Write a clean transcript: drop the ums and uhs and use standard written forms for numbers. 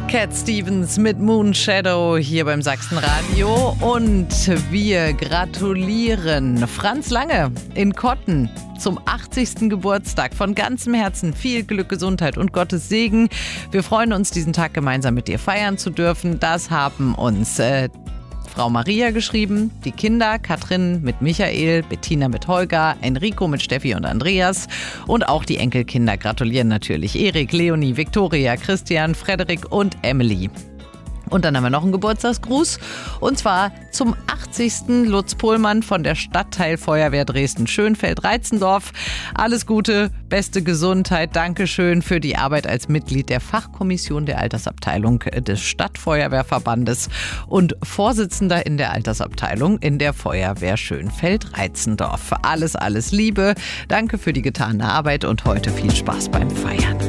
Cat Stevens mit Moon Shadow hier beim Sachsenradio und wir gratulieren Franz Lange in Kotten zum 80. Geburtstag. Von ganzem Herzen viel Glück, Gesundheit und Gottes Segen. Wir freuen uns, diesen Tag gemeinsam mit dir feiern zu dürfen. Das haben uns Frau Maria geschrieben, die Kinder, Katrin mit Michael, Bettina mit Holger, Enrico mit Steffi und Andreas und auch die Enkelkinder gratulieren natürlich. Erik, Leonie, Viktoria, Christian, Frederik und Emily. Und dann haben wir noch einen Geburtstagsgruß und zwar zum 80. Lutz Pohlmann von der Stadtteilfeuerwehr Dresden-Schönfeld-Reitzendorf. Alles Gute, beste Gesundheit, Dankeschön für die Arbeit als Mitglied der Fachkommission der Altersabteilung des Stadtfeuerwehrverbandes und Vorsitzender in der Altersabteilung in der Feuerwehr Schönfeld-Reitzendorf. Alles Liebe, danke für die getane Arbeit und heute viel Spaß beim Feiern.